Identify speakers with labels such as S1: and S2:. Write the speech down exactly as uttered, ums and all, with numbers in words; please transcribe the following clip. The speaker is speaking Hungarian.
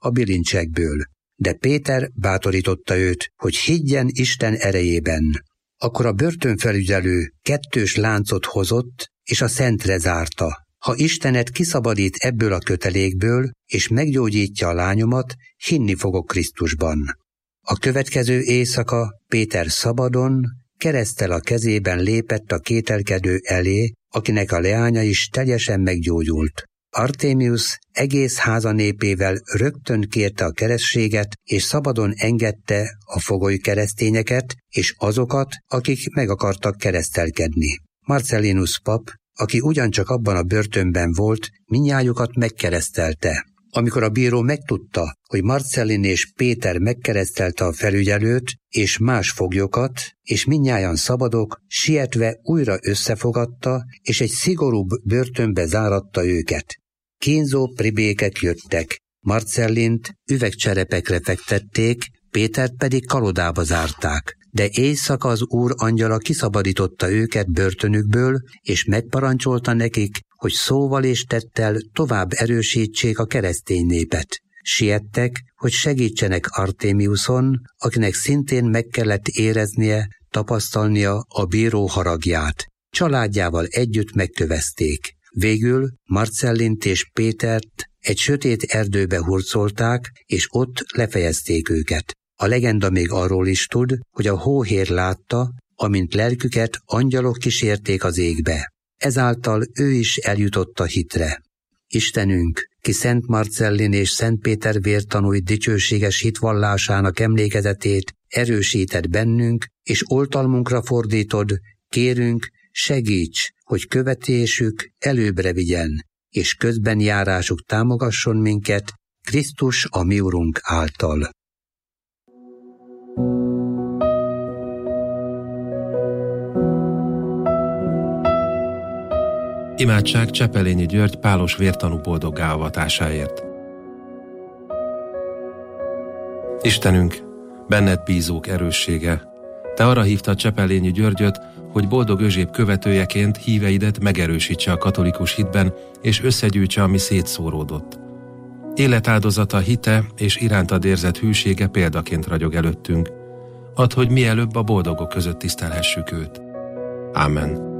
S1: a bilincsekből. De Péter bátorította őt, hogy higgyen Isten erejében. Akkor a börtönfelügyelő kettős láncot hozott, és a szentre zárta. Ha Istenet kiszabadít ebből a kötelékből, és meggyógyítja a lányomat, hinni fogok Krisztusban. A következő éjszaka Péter szabadon, kereszttel a kezében lépett a kételkedő elé, akinek a leánya is teljesen meggyógyult. Artémius egész háza népével rögtön kérte a keresztséget, és szabadon engedte a fogoly keresztényeket, és azokat, akik meg akartak keresztelkedni. Marcellinus pap, aki ugyancsak abban a börtönben volt, mindnyájukat megkeresztelte. Amikor a bíró megtudta, hogy Marcellin és Péter megkeresztelte a felügyelőt és más foglyokat, és mindnyájan szabadok, sietve újra összefogadta, és egy szigorúbb börtönbe záratta őket. Kínzó pribékek jöttek, Marcellint üvegcserepekre fektették, Pétert pedig kalodába zárták. De éjszaka az Úr angyala kiszabadította őket börtönükből, és megparancsolta nekik, hogy szóval és tettel tovább erősítsék a keresztény népet. Siettek, hogy segítsenek Artémiuson, akinek szintén meg kellett éreznie, tapasztalnia a bíró haragját. Családjával együtt megkövezték. Végül Marcellint és Pétert egy sötét erdőbe hurcolták, és ott lefejezték őket. A legenda még arról is tud, hogy a hóhér látta, amint lelküket angyalok kísérték az égbe. Ezáltal ő is eljutott a hitre. Istenünk, ki Szent Marcellin és Szent Péter vértanúi dicsőséges hitvallásának emlékezetét erősített bennünk, és oltalmunkra fordítod, kérünk, segíts, hogy követésük előbbre vigyen, és közben járásuk támogasson minket Krisztus a mi Urunk által.
S2: Imádság Csepelényi György pálos vértanú boldoggá avatásáért. Istenünk, benned bízók erőssége, te arra hívtad Csepelényi Györgyöt, hogy boldog Özséb követőjeként híveidet megerősítse a katolikus hitben, és összegyűjtse, ami szétszóródott. Életáldozata, hite és irántad érzett hűsége példaként ragyog előttünk. Add, hogy mielőbb a boldogok között tisztelhessük őt. Ámen.